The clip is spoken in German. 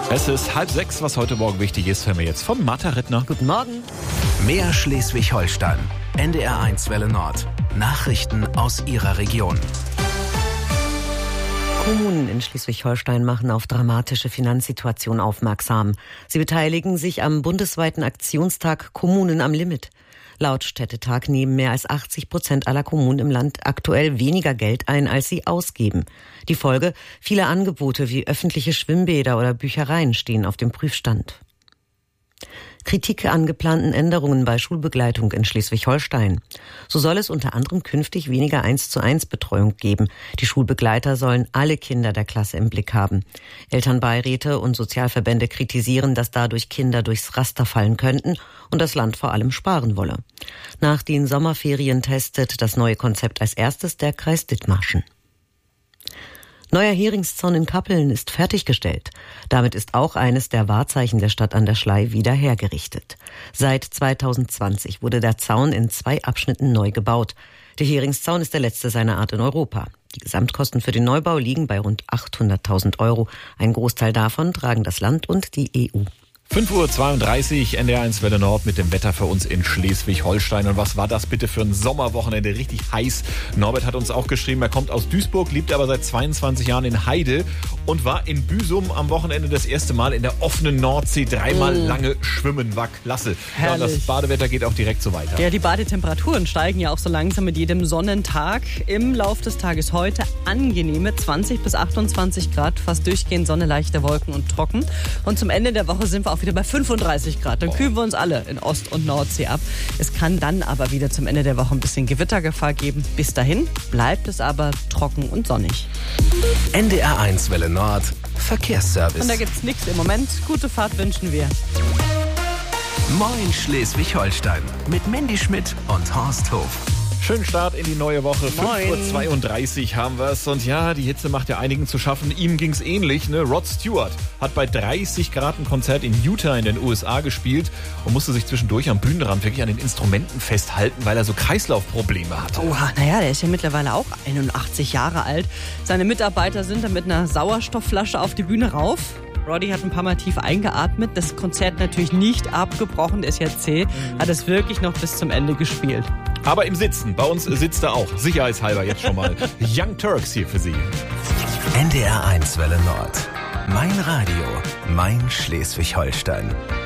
Es ist 5:30, was heute Morgen wichtig ist, hören wir jetzt von Martha Rittner. Guten Morgen. Mehr Schleswig-Holstein. NDR1 Welle Nord. Nachrichten aus Ihrer Region. Kommunen in Schleswig-Holstein machen auf dramatische Finanzsituation aufmerksam. Sie beteiligen sich am bundesweiten Aktionstag Kommunen am Limit. Laut Städtetag nehmen mehr als 80% aller Kommunen im Land aktuell weniger Geld ein, als sie ausgeben. Die Folge: viele Angebote wie öffentliche Schwimmbäder oder Büchereien stehen auf dem Prüfstand. Kritik an geplanten Änderungen bei Schulbegleitung in Schleswig-Holstein. So soll es unter anderem künftig weniger 1:1 Betreuung geben. Die Schulbegleiter sollen alle Kinder der Klasse im Blick haben. Elternbeiräte und Sozialverbände kritisieren, dass dadurch Kinder durchs Raster fallen könnten und das Land vor allem sparen wolle. Nach den Sommerferien testet das neue Konzept als erstes der Kreis Dithmarschen. Neuer Heringszaun in Kappeln ist fertiggestellt. Damit ist auch eines der Wahrzeichen der Stadt an der Schlei wieder hergerichtet. Seit 2020 wurde der Zaun in 2 Abschnitten neu gebaut. Der Heringszaun ist der letzte seiner Art in Europa. Die Gesamtkosten für den Neubau liegen bei rund 800.000 Euro. Ein Großteil davon tragen das Land und die EU. 5:32 Uhr, NDR1 Welle Nord mit dem Wetter für uns in Schleswig-Holstein. Und was war das bitte für ein Sommerwochenende? Richtig heiß. Norbert hat uns auch geschrieben, er kommt aus Duisburg, lebt aber seit 22 Jahren in Heide und war in Büsum am Wochenende das erste Mal in der offenen Nordsee. 3-mal lange schwimmen, war klasse. Ja, und das Badewetter geht auch direkt so weiter. Ja, die Badetemperaturen steigen ja auch so langsam mit jedem Sonnentag. Im Lauf des Tages heute angenehme 20 bis 28 Grad, fast durchgehend Sonne, leichte Wolken und trocken. Und zum Ende der Woche sind wir auch wieder bei 35 Grad. Dann kühlen wir uns alle in Ost- und Nordsee ab. Es kann dann aber wieder zum Ende der Woche ein bisschen Gewittergefahr geben. Bis dahin bleibt es aber trocken und sonnig. NDR1 Welle Nord. Verkehrsservice. Und da gibt's nichts im Moment. Gute Fahrt wünschen wir. Moin Schleswig-Holstein. Mit Mandy Schmidt und Horst Hof. Schönen Start in die neue Woche. 5:32 Uhr haben wir es. Und ja, die Hitze macht ja einigen zu schaffen. Ihm ging's ähnlich. Ne? Rod Stewart hat bei 30 Grad ein Konzert in Utah in den USA gespielt und musste sich zwischendurch am Bühnenrand wirklich an den Instrumenten festhalten, weil er so Kreislaufprobleme hatte. Oha, naja, der ist ja mittlerweile auch 81 Jahre alt. Seine Mitarbeiter sind dann mit einer Sauerstoffflasche auf die Bühne rauf. Roddy hat ein paar Mal tief eingeatmet. Das Konzert natürlich nicht abgebrochen, ist ja zäh. Hat es wirklich noch bis zum Ende gespielt. Aber im Sitzen, bei uns sitzt er auch, sicherheitshalber jetzt schon mal. Young Turks hier für Sie. NDR1 Welle Nord. Mein Radio, mein Schleswig-Holstein.